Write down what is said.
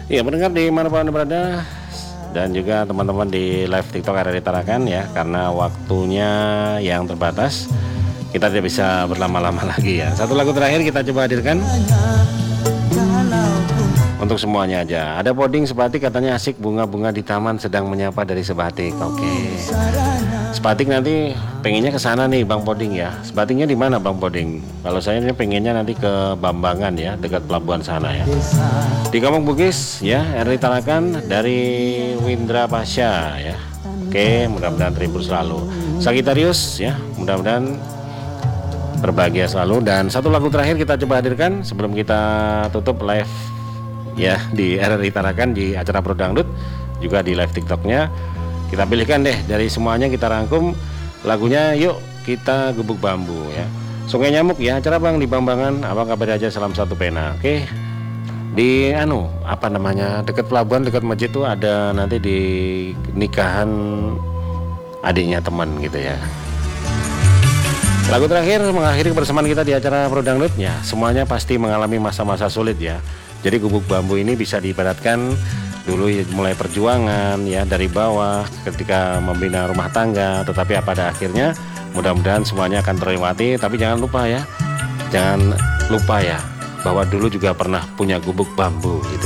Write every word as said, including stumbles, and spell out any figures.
Iya, mendengar di mana Anda berada dan juga teman-teman di live TikTok R R I Tarakan ya, karena waktunya yang terbatas kita tidak bisa berlama-lama lagi ya. Satu lagu terakhir kita coba hadirkan untuk semuanya aja. Ada Poding Sebatik katanya asik, bunga-bunga di taman sedang menyapa dari Sebatik. Oke. Sebatik nanti pengennya ke sana nih Bang Poding ya. Sebatiknya di mana Bang Poding? Kalau saya ini pengennya nanti ke Bambangan ya, dekat pelabuhan sana ya. Di Kampung Bugis ya, R R I Tarakan dari Windra Pasha ya. Oke, mudah-mudahan terhibur selalu. Sagitarius ya, mudah-mudahan berbahagia selalu. Dan satu lagu terakhir kita coba hadirkan sebelum kita tutup live ya di R R I Tarakan di acara Pro Dangdut, juga di live TikToknya. Kita pilihkan deh dari semuanya, kita rangkum lagunya. Yuk kita Gubuk Bambu ya. Sungai Nyamuk ya, acara Bang di Bambangan. Abang kabar aja, salam satu pena. Oke, di anu apa namanya, dekat pelabuhan, dekat masjid tuh ada nanti di nikahan adiknya teman gitu ya. Lagu terakhir mengakhiri kebersamaan kita di acara Pro Dangdut ya. Semuanya pasti mengalami masa-masa sulit ya. Jadi Gubuk Bambu ini bisa diibaratkan dulu ya, mulai perjuangan ya dari bawah ketika membina rumah tangga, tetapi pada akhirnya mudah-mudahan semuanya akan terlewati. Tapi jangan lupa ya, jangan lupa ya bahwa dulu juga pernah punya gubuk bambu gitu.